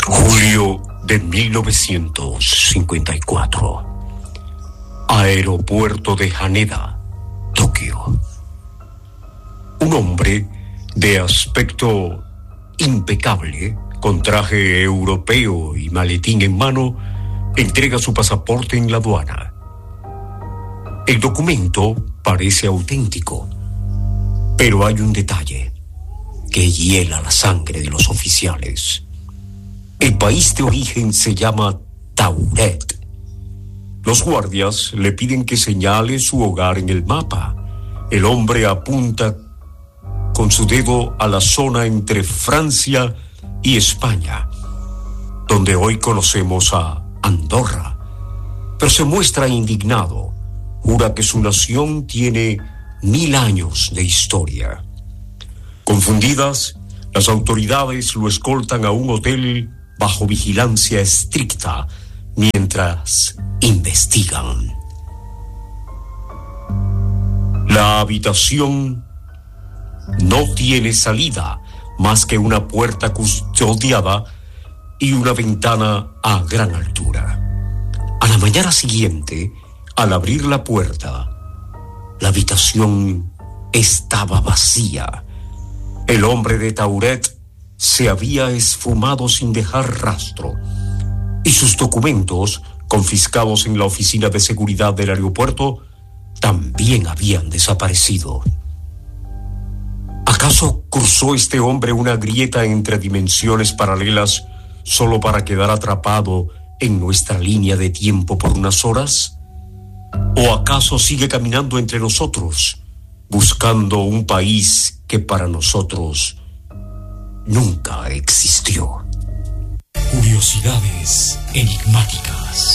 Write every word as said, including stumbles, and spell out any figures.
Julio de mil novecientos cincuenta y cuatro. Aeropuerto de Haneda, Tokio. Un hombre de aspecto impecable, con traje europeo y maletín en mano, entrega su pasaporte en la aduana. El documento parece auténtico, pero hay un detalle que hiela la sangre de los oficiales. El país de origen se llama Tauret. Los guardias le piden que señale su hogar en el mapa. El hombre apunta con su dedo a la zona entre Francia y España, donde hoy conocemos a Andorra. Pero se muestra indignado. Jura que su nación tiene mil años de historia. Confundidas, las autoridades lo escoltan a un hotel bajo vigilancia estricta mientras investigan. La habitación no tiene salida más que una puerta custodiada y una ventana a gran altura. A la mañana siguiente, al abrir la puerta, la habitación estaba vacía. El hombre de Tauret se había esfumado sin dejar rastro, y sus documentos, confiscados en la oficina de seguridad del aeropuerto, también habían desaparecido. ¿Acaso cruzó este hombre una grieta entre dimensiones paralelas solo para quedar atrapado en nuestra línea de tiempo por unas horas? ¿O acaso sigue caminando entre nosotros, buscando un país que para nosotros nunca existió? Curiosidades enigmáticas.